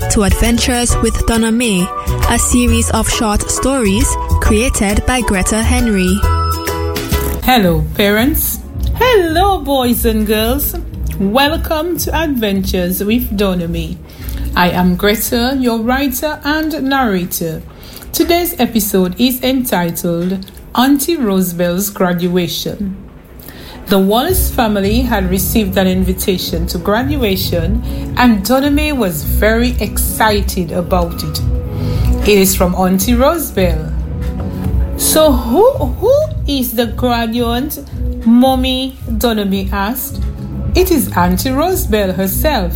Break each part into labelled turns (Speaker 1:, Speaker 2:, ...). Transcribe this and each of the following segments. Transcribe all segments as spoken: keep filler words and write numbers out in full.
Speaker 1: to Adventures with Donna May, a series of short stories created by Greta Henry.
Speaker 2: Hello, parents. Hello, boys and girls. Welcome to Adventures with Donna May. I am Greta, your writer and narrator. Today's episode is entitled Auntie Rosebell's Graduation. The Wallace family had received an invitation to graduation, and Donna May was very excited about it. It is from Auntie Rosebell. So who who is the graduate? Mommy Donna May asked. It is Auntie Rosebell herself.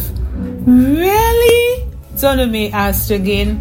Speaker 2: Really? Donna May asked again.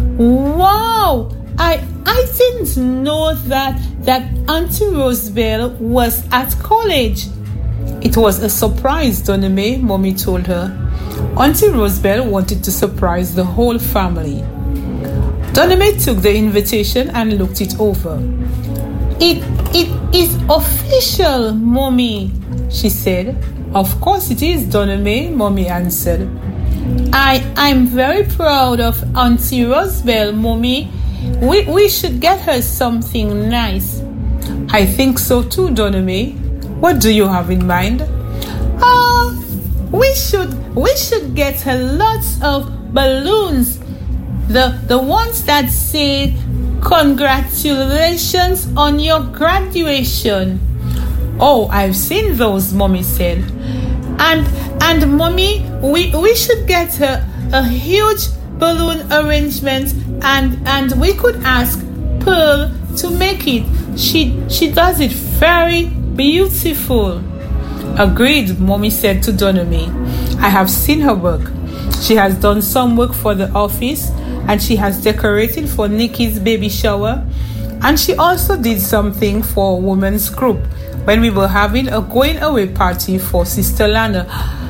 Speaker 2: Wow! I I didn't know that that Auntie Rosebell was at college. It was a surprise, Donna May, Mommy told her. Auntie Rosebell wanted to surprise the whole family. Donna May took the invitation and looked it over. It it is official, Mommy, she said. Of course it is, Donna May, Mommy answered. I I'm very proud of Auntie Rosebell, Mommy. We we should get her something nice. I think so too, Donna May. What do you have in mind? Ah, uh, we should we should get her lots of balloons. The the ones that say congratulations on your graduation. Oh, I've seen those, Mommy said. And and Mommy, we we should get her a huge balloon arrangement, and and we could ask Pearl to make it. She she does it very beautiful. Agreed, Mommy said to Donna May. I have seen her work. She has done some work for the office, and she has decorated for Nikki's baby shower, and she also did something for a women's group when we were having a going away party for Sister Lana.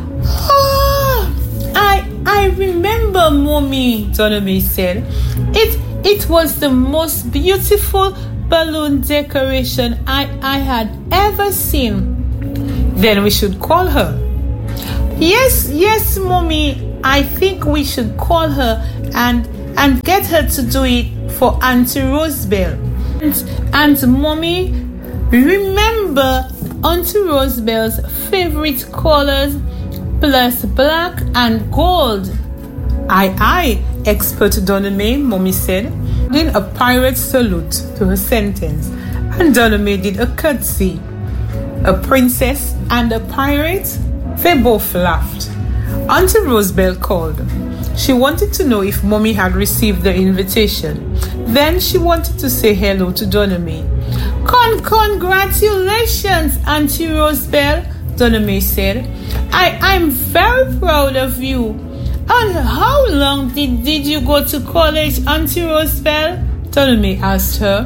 Speaker 2: Ah, I I remember, Mommy, Donna May said. It it was the most beautiful balloon decoration I, I had ever seen. Then we should call her. Yes, yes, Mommy. I think we should call her and and get her to do it for Auntie Rosebell. And, and Mommy, remember Auntie Rosebell's favorite colors plus black and gold. Aye, aye, expert Donna May, Mommy said, doing a pirate salute to her sentence. And Donna May did a curtsy. A princess and a pirate? They both laughed. Auntie Rosebell called. She wanted to know if Mommy had received the invitation. Then she wanted to say hello to Donna May. Con- congratulations, Auntie Rosebell, Donna May said. I- I'm very proud of you. And how long did, did you go to college, Auntie Rosebell? Donna May asked her.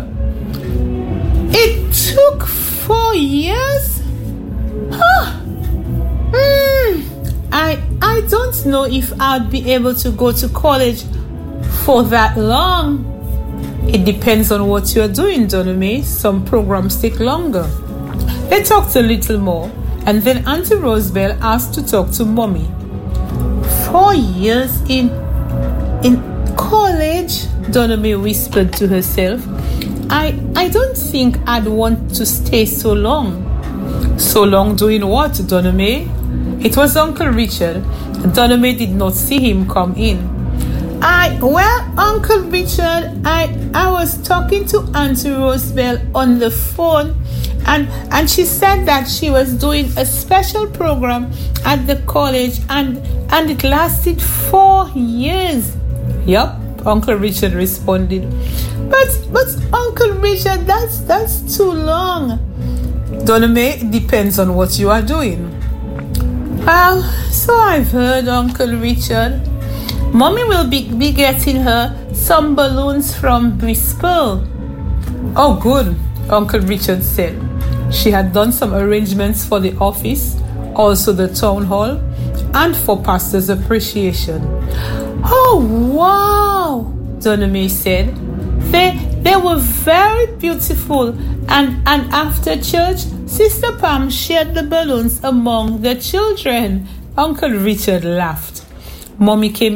Speaker 2: It took four years? Huh. Hmm. I I don't know if I'd be able to go to college for that long. It depends on what you're doing, Donna May. Some programs take longer. They talked a little more, and then Auntie Rosebell asked to talk to Mommy. Four years in in college, Donna May whispered to herself. I I don't think I'd want to stay so long. So long doing what, Donna May? It was Uncle Richard. Donna May did not see him come in. I, well, Uncle Richard, I, I was talking to Auntie Rosebell on the phone, and, and she said that she was doing a special program at the college, and, and it lasted four years. Yup, Uncle Richard responded. But, but Uncle Richard, that's, that's too long. Donna May, it depends on what you are doing. Well, so I've heard, Uncle Richard. Mommy will be, be getting her some balloons from Bristol. Oh, good, Uncle Richard said. She had done some arrangements for the office, also the town hall, and for Pastor's appreciation. Oh, wow, Donna May said. They, they were very beautiful, and, and after church, Sister Pam shared the balloons among the children. Uncle Richard laughed. Mommy came in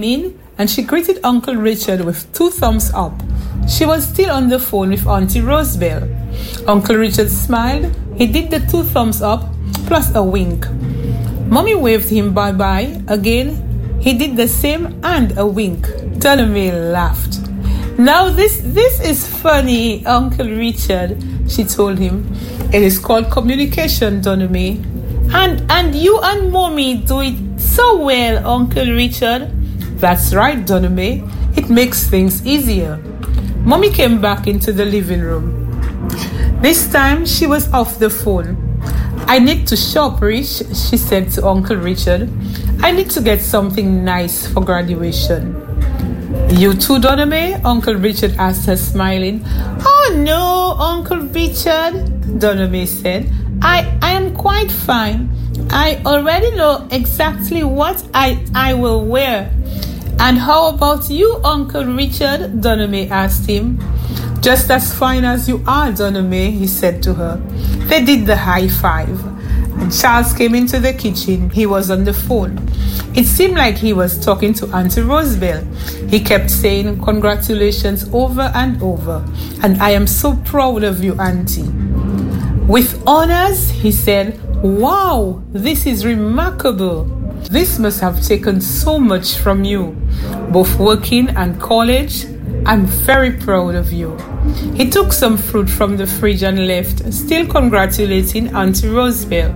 Speaker 2: and she greeted Uncle Richard with two thumbs up. She was still on the phone with Auntie Rosebell. Uncle Richard smiled. He did the two thumbs up plus a wink. Mommy waved him bye-bye again. He did the same and a wink. Donna Mae laughed. Now this this is funny, Uncle Richard, she told him. It is called communication, Donna Mae. And and you and Mommy do it so well, Uncle Richard. That's right, Donna Mae. It makes things easier. Mommy came back into the living room. This time she was off the phone. I need to shop, Rich, she said to Uncle Richard. I need to get something nice for graduation. You too, Donna Mae? Uncle Richard asked her, smiling. Oh no, Uncle Richard, Donna Mae said. I, I am quite fine. I already know exactly what I, I will wear. And how about you, Uncle Richard? Donna Mae asked him. Just as fine as you are, Donna Mae, he said to her. They did the high five. And Charles came into the kitchen. He was on the phone. It seemed like he was talking to Auntie Rosebell. He kept saying congratulations over and over. And I am so proud of you, Auntie. With honors, he said, wow, this is remarkable. This must have taken so much from you, both working and college. I'm very proud of you. He took some fruit from the fridge and left, still congratulating Auntie Rosebell.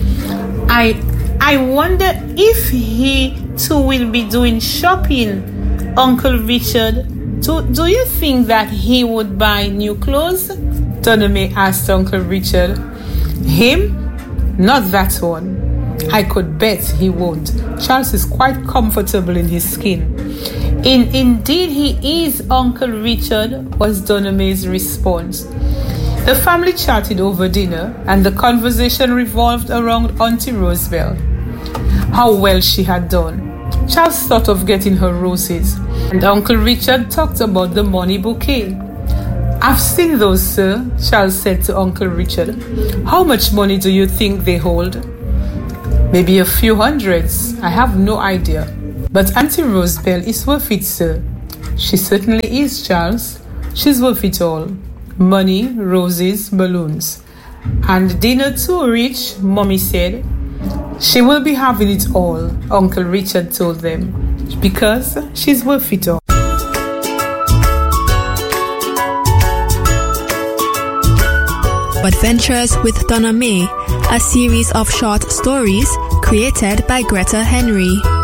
Speaker 2: I I wonder if he too will be doing shopping, Uncle Richard. Do, do you think that he would buy new clothes? Donna Mae asked Uncle Richard. Him? Not that one. I could bet he won't. Charles is quite comfortable in his skin. In, indeed he is, Uncle Richard, was Donna Mae's response. The family chatted over dinner, and the conversation revolved around Auntie Rosebell. How well she had done. Charles thought of getting her roses, and Uncle Richard talked about the money bouquet. I've seen those, sir, Charles said to Uncle Richard. How much money do you think they hold? Maybe a few hundreds. I have no idea. But Auntie Rosebell is worth it, sir. She certainly is, Charles. She's worth it all. Money, roses, balloons. And dinner too, Rich, Mommy said. She will be having it all, Uncle Richard told them. Because she's worth it all.
Speaker 1: Adventures with Donna Mae, a series of short stories created by Greta Henry.